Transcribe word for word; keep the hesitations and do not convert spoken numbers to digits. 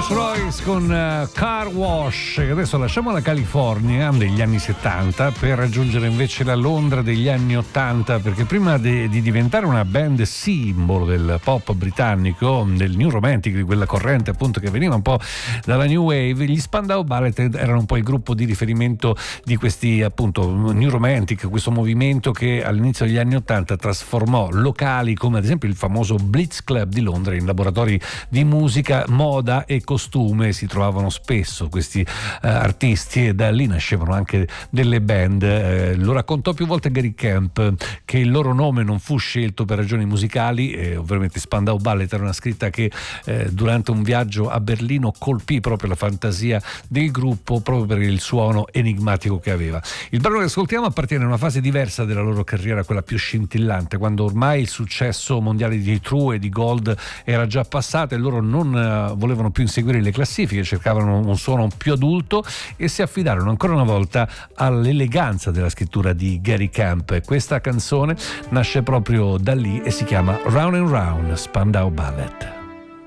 Rolls-Royce con uh, Car Wash. Adesso lasciamo la California degli anni settanta per raggiungere invece la Londra degli anni ottanta, perché prima de- di diventare una band simbolo del pop britannico, del new romantic, di quella corrente appunto che veniva un po' dalla new wave, gli Spandau Ballet erano un po' il gruppo di riferimento di questi appunto new romantic, questo movimento che all'inizio degli anni ottanta trasformò locali come ad esempio il famoso Blitz Club di Londra in laboratori di musica, moda e costume. Si trovavano spesso questi eh, artisti e da lì nascevano anche delle band. Eh, lo raccontò più volte Gary Camp che il loro nome non fu scelto per ragioni musicali, e ovviamente Spandau Ballet era una scritta che eh, durante un viaggio a Berlino colpì proprio la fantasia del gruppo proprio per il suono enigmatico che aveva. Il brano che ascoltiamo appartiene a una fase diversa della loro carriera, quella più scintillante, quando ormai il successo mondiale di True e di Gold era già passato e loro non uh, volevano più inseguire le classifiche, cercavano un suono più adulto e si affidarono ancora una volta all'eleganza della scrittura di Gary Camp. Questa canzone nasce proprio da lì e si chiama Round and Round, Spandau Ballet.